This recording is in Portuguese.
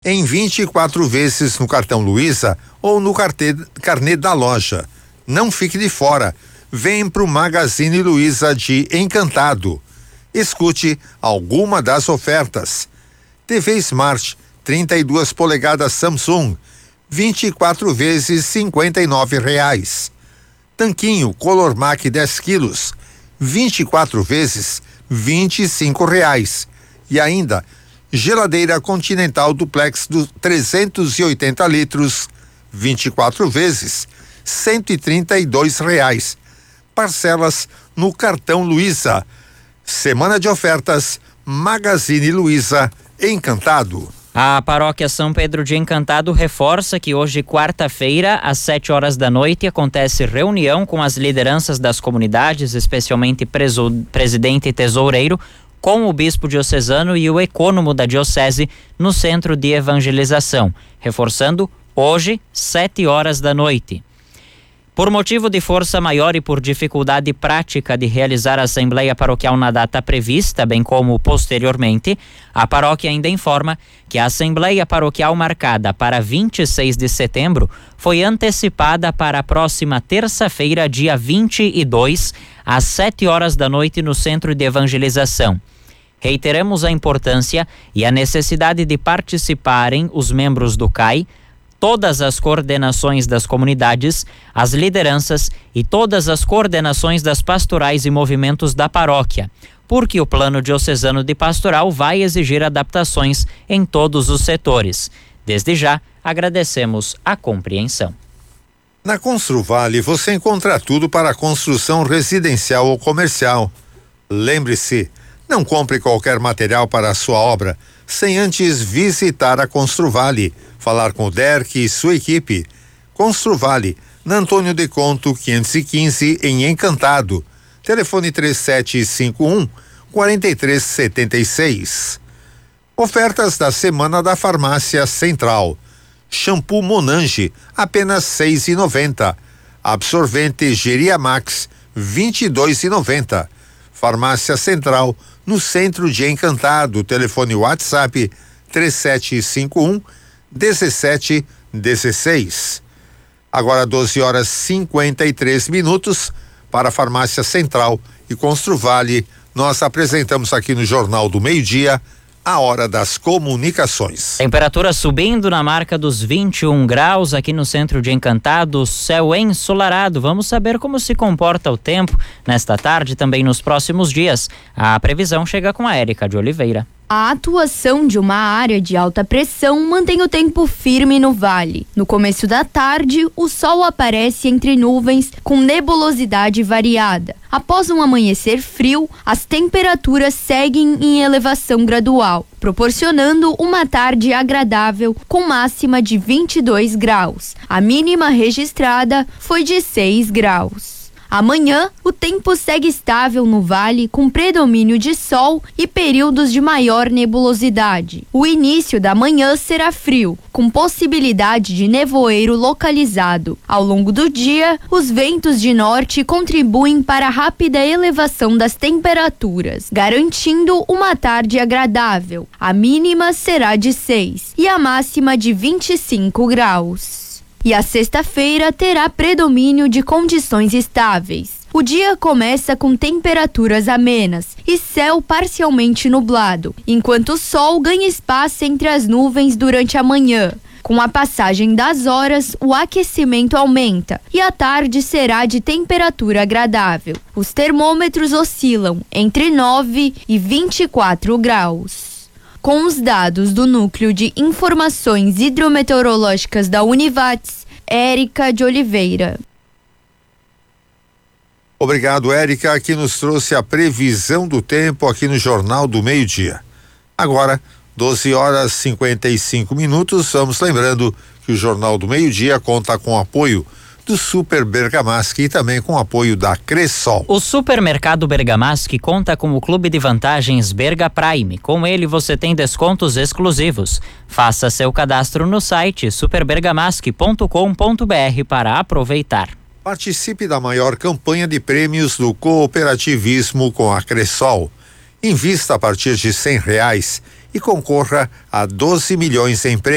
em 24 vezes no cartão Luiza ou no carnê da loja. Não fique de fora. Vem pro Magazine Luiza de Encantado. Escute alguma das ofertas. TV Smart 32 polegadas Samsung 24 vezes R$59. Tanquinho Color Mac 10 quilos 24 vezes R$25. E ainda geladeira Continental Duplex do 380 litros 24 vezes R$132. Parcelas no cartão Luiza. Semana de ofertas Magazine Luiza Encantado. A paróquia São Pedro de Encantado reforça que hoje, quarta-feira, às 7 horas da noite, acontece reunião com as lideranças das comunidades, especialmente presidente e tesoureiro, com o bispo diocesano e o ecônomo da diocese no centro de evangelização. Reforçando, hoje, 7 horas da noite. Por motivo de força maior e por dificuldade prática de realizar a Assembleia Paroquial na data prevista, bem como posteriormente, a paróquia ainda informa que a Assembleia Paroquial marcada para 26 de setembro foi antecipada para a próxima terça-feira, dia 22, às 7 horas da noite no Centro de Evangelização. Reiteramos a importância e a necessidade de participarem os membros do CAI, todas as coordenações das comunidades, as lideranças e todas as coordenações das pastorais e movimentos da paróquia, porque o plano diocesano de pastoral vai exigir adaptações em todos os setores. Desde já, agradecemos a compreensão. Na Construvale você encontra tudo para construção residencial ou comercial. Lembre-se, não compre qualquer material para a sua obra sem antes visitar a Construvale. Falar com o Derk e sua equipe. Construvale, na Antônio de Conto 515, em Encantado. Telefone 3751-4376. Ofertas da semana da Farmácia Central. Shampoo Monange, apenas R$6,90. Absorvente Geriamax, R$22,90. Farmácia Central, no centro de Encantado. Telefone WhatsApp 3751-1716. Agora 12h53 para a Farmácia Central e Construvale. Nós apresentamos aqui no Jornal do Meio-Dia a Hora das Comunicações. Temperatura subindo na marca dos 21 graus aqui no centro de Encantado, céu ensolarado. Vamos saber como se comporta o tempo nesta tarde e também nos próximos dias. A previsão chega com a Érica de Oliveira. A atuação de uma área de alta pressão mantém o tempo firme no vale. No começo da tarde, o sol aparece entre nuvens com nebulosidade variada. Após um amanhecer frio, as temperaturas seguem em elevação gradual, proporcionando uma tarde agradável com máxima de 22 graus. A mínima registrada foi de 6 graus. Amanhã, o tempo segue estável no vale, com predomínio de sol e períodos de maior nebulosidade. O início da manhã será frio, com possibilidade de nevoeiro localizado. Ao longo do dia, os ventos de norte contribuem para a rápida elevação das temperaturas, garantindo uma tarde agradável. A mínima será de 6 e a máxima de 25 graus. E a sexta-feira terá predomínio de condições estáveis. O dia começa com temperaturas amenas e céu parcialmente nublado, enquanto o sol ganha espaço entre as nuvens durante a manhã. Com a passagem das horas, o aquecimento aumenta e a tarde será de temperatura agradável. Os termômetros oscilam entre 9 e 24 graus. Com os dados do Núcleo de Informações Hidrometeorológicas da Univates, Érica de Oliveira. Obrigado, Érica, que nos trouxe a previsão do tempo aqui no Jornal do Meio-Dia. Agora, 12h55. Vamos lembrando que o Jornal do Meio-Dia conta com o apoio do Super Bergamasque e também com o apoio da Cressol. O Supermercado Bergamasque conta com o Clube de Vantagens Berga Prime. Com ele você tem descontos exclusivos. Faça seu cadastro no site superbergamasque.com.br para aproveitar. Participe da maior campanha de prêmios do cooperativismo com a Cressol. Invista a partir de R$100 e concorra a 12 milhões em prêmios.